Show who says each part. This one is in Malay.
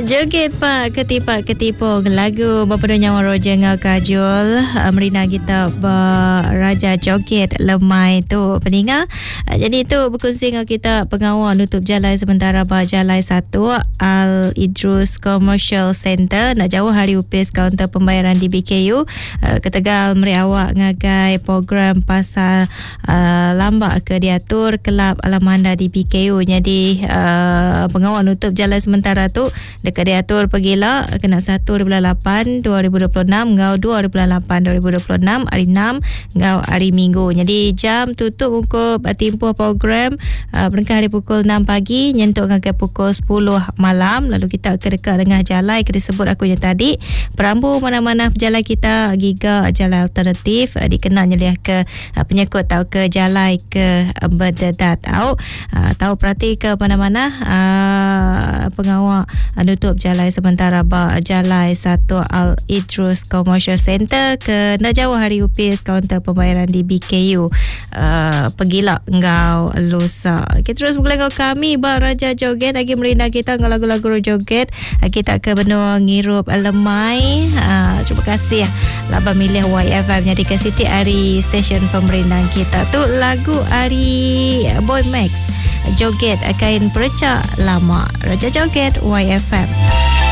Speaker 1: Joget Pak Ketipung lagu berpenuh nyawa Roger ngau Kajol merina kita Raja Joget Lemai tu peninga. Jadi tu berkongsi dengan kita pengawal nutup jalan sementara jalan 1 Al Idrus Commercial Center nak jauh hari upis kaunter pembayaran di BKU ketegal meri awak ngagai program pasal lambak ke diatur kelab Alamanda di BKU. Jadi pengawal nutup jalan sementara tu dekat diatur pergilah kena 1/8 2026 ngau 2/8 2026 hari 6 ngau hari Minggu. Jadi jam tutup untuk timpuh program berengkah dari pukul 6 pagi nyentuk ke pukul 10 malam. Lalu kita ke dekat dengan jalan yang disebut aku yang tadi perambu mana-mana jalan kita giga jalan alternatif dikenal nyeliah ke penyekut tau ke jalan ke berdedat tahu perhati ke mana-mana pengawal nutup jalan sementara jalan 1 Al Idrus Commercial Center ke nak jauh hari upis kaunter pembayaran di BKU pergilah engkau lusa. Kita terus bergulai kami Raja Joget lagi merindah kita dengan lagu-lagu joget kita ke benua ngirup lemai. Terima kasih laba milih YFM jadi ke Siti Ari stesen pemerintahan kita tu lagu Ari Boy Max Joget kain percak lama Raja Joget YFM.